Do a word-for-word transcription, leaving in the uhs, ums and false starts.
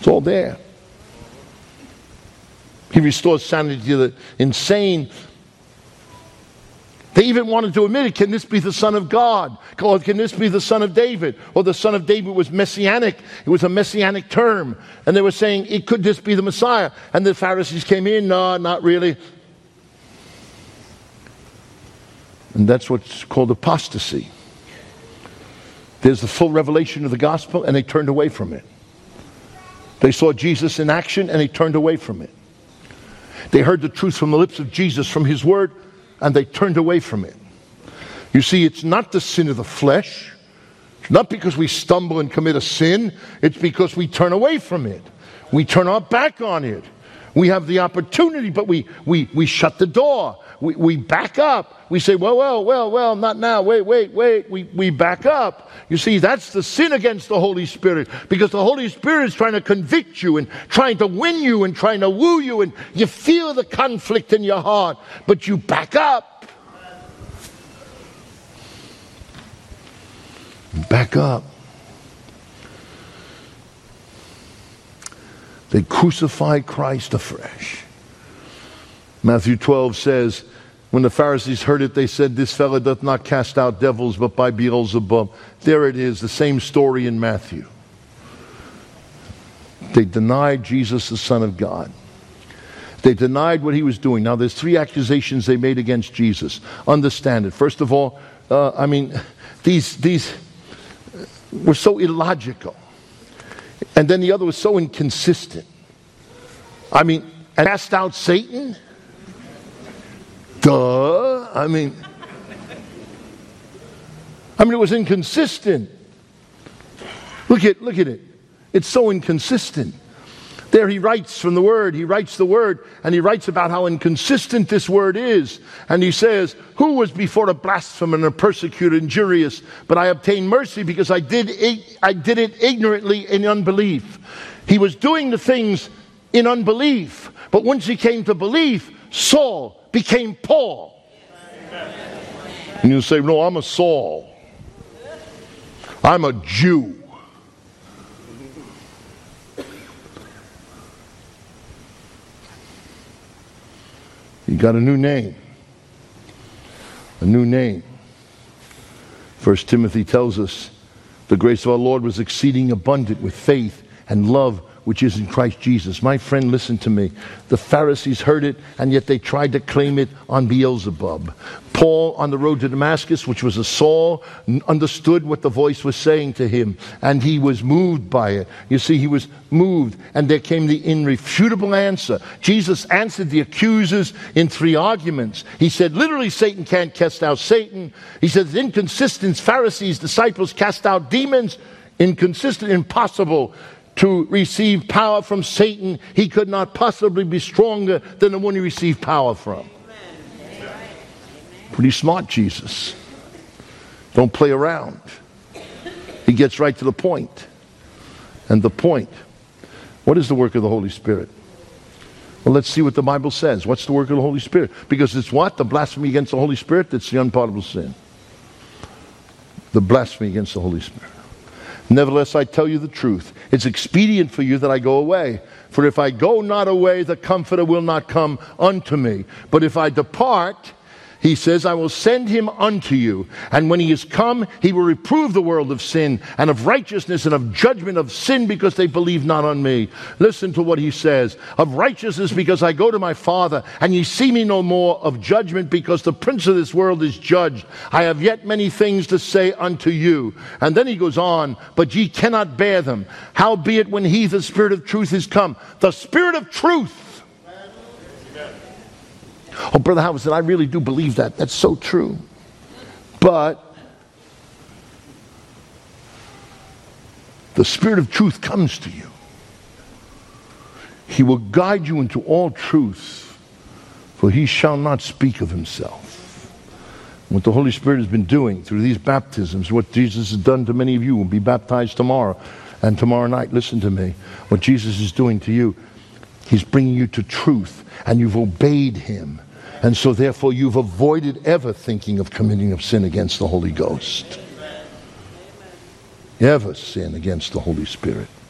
It's all there. He restores sanity to the insane. They even wanted to admit it. Can this be the Son of God? Or can this be the Son of David? Or the Son of David was messianic. It was a messianic term. And they were saying, it could this be the Messiah? And the Pharisees came in, no, not really. And that's what's called apostasy. There's the full revelation of the gospel, and they turned away from it. They saw Jesus in action, and they turned away from it. They heard the truth from the lips of Jesus, from his word, and they turned away from it. You see, it's not the sin of the flesh. It's not because we stumble and commit a sin. It's because we turn away from it. We turn our back on it. We have the opportunity, but we we we shut the door. We we back up. We say, well, well, well, well, not now. Wait, wait, wait. We we back up. You see, that's the sin against the Holy Spirit, because the Holy Spirit is trying to convict you and trying to win you and trying to woo you, and you feel the conflict in your heart, but you back up. Back up. They crucified Christ afresh. Matthew twelve says, when the Pharisees heard it, they said, this fellow doth not cast out devils, but by Beelzebub. There it is, the same story in Matthew. They denied Jesus, the Son of God. They denied what he was doing. Now, there's three accusations they made against Jesus. Understand it. First of all, uh, I mean, these, these were so illogical. And then the other was so inconsistent. I mean, cast out Satan? Duh. I mean, I mean, it was inconsistent. Look at, look at it. It's so inconsistent. There he writes from the word, he writes the word, and he writes about how inconsistent this word is. And he says, who was before a blasphemer and a persecutor, injurious, but I obtained mercy because I did, I did it ignorantly in unbelief. He was doing the things in unbelief, but once he came to belief, Saul became Paul. And you say, no, I'm a Saul. I'm a Jew. He got a new name. A new name. First Timothy tells us the grace of our Lord was exceeding abundant with faith and love which is in Christ Jesus. My friend, listen to me. The Pharisees heard it, and yet they tried to claim it on Beelzebub. Paul, on the road to Damascus, which was a Saul, understood what the voice was saying to him, and he was moved by it. You see, he was moved, and there came the irrefutable answer. Jesus answered the accusers in three arguments. He said, literally, Satan can't cast out Satan. He said, inconsistent Pharisees, disciples cast out demons. Inconsistent, impossible to receive power from Satan. He could not possibly be stronger than the one he received power from. Amen. Pretty smart, Jesus. Don't play around. He gets right to the point. And the point, what is the work of the Holy Spirit? Well, let's see what the Bible says. What's the work of the Holy Spirit? Because it's what? The blasphemy against the Holy Spirit that's the unpardonable sin. The blasphemy against the Holy Spirit. Nevertheless, I tell you the truth. It's expedient for you that I go away. For if I go not away, the Comforter will not come unto me. But if I depart, he says, I will send him unto you. And when he is come, he will reprove the world of sin and of righteousness and of judgment of sin because they believe not on me. Listen to what he says. Of righteousness because I go to my Father, and ye see me no more. Of judgment because the prince of this world is judged. I have yet many things to say unto you. And then he goes on, but ye cannot bear them. Howbeit when he, the Spirit of truth, is come. The Spirit of truth. Oh, Brother Howard said, I really do believe that. That's so true. But the Spirit of truth comes to you. He will guide you into all truth, for he shall not speak of himself. What the Holy Spirit has been doing through these baptisms, what Jesus has done to many of you will be baptized tomorrow and tomorrow night. Listen to me. What Jesus is doing to you, he's bringing you to truth, and you've obeyed him. And so therefore you've avoided ever thinking of committing of sin against the Holy Ghost. Ever sin against the Holy Spirit.